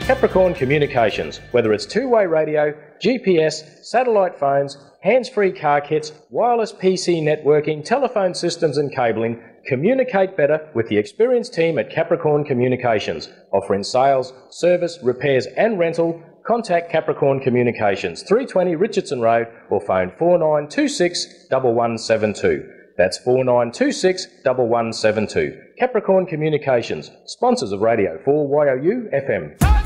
Capricorn Communications. Whether it's two-way radio, GPS, satellite phones, hands-free car kits, wireless PC networking, telephone systems and cabling, communicate better with the experienced team at Capricorn Communications. Offering sales, service, repairs and rental. Contact Capricorn Communications, 320 Richardson Road, or phone 4926 1172. That's 4926 1172. Capricorn Communications, sponsors of Radio 4YOU FM.